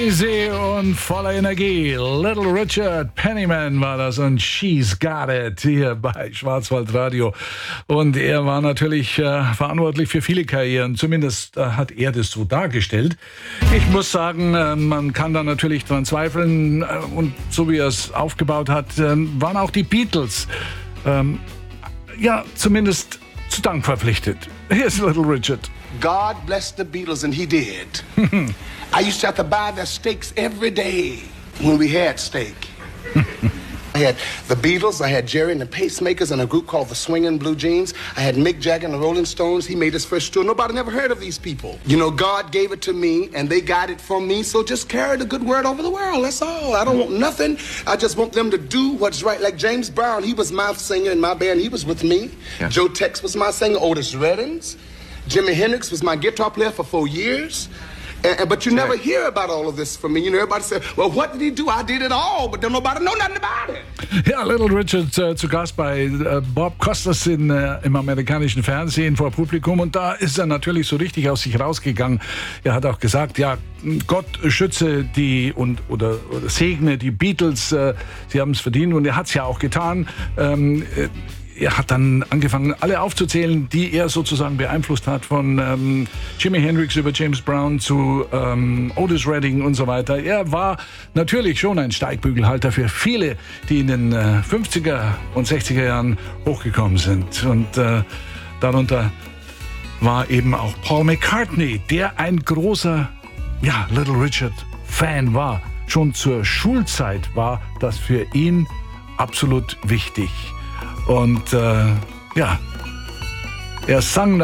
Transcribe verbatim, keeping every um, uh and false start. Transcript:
Crazy und voller Energie. Little Richard Penniman war das und She's Got It hier bei Schwarzwaldradio. Und er war natürlich äh, verantwortlich für viele Karrieren. Zumindest äh, hat er das so dargestellt. Ich muss sagen, äh, man kann da natürlich dran zweifeln. Äh, und so wie er es aufgebaut hat, äh, waren auch die Beatles ähm, ja zumindest zu Dank verpflichtet. Hier ist Little Richard. God blessed the Beatles, and he did. I used to have to buy their steaks every day when we had steak. I had the Beatles, I had Jerry and the Pacemakers and a group called the Swingin' Blue Jeans. I had Mick Jagger and the Rolling Stones. He made his first tour. Nobody never heard of these people. You know, God gave it to me, and they got it from me, so just carry the good word over the world. That's all. I don't want nothing. I just want them to do what's right. Like James Brown, he was my singer in my band. He was with me. Yeah. Joe Tex was my singer. Otis Reddings. Jimi Hendrix was my guitar player for four years. And, and, but you never hear about all of this from me. You know, everybody said, well, what did he do? I did it all, but don't nobody know nothing about it. Ja, Little Richard äh, zu Gast bei äh, Bob Costas in, äh, im amerikanischen Fernsehen vor Publikum. Und da ist er natürlich so richtig aus sich rausgegangen. Er hat auch gesagt, ja, Gott schütze die und oder, oder segne die Beatles. Äh, sie haben es verdient und er hat es ja auch getan. Ähm, äh, Er hat dann angefangen, alle aufzuzählen, die er sozusagen beeinflusst hat, von ähm, Jimi Hendrix über James Brown zu ähm, Otis Redding und so weiter. Er war natürlich schon ein Steigbügelhalter für viele, die in den äh, fünfziger und sechziger Jahren hochgekommen sind. Und äh, darunter war eben auch Paul McCartney, der ein großer ja, Little Richard Fan war. Schon zur Schulzeit war das für ihn absolut wichtig. Und äh, ja, er sang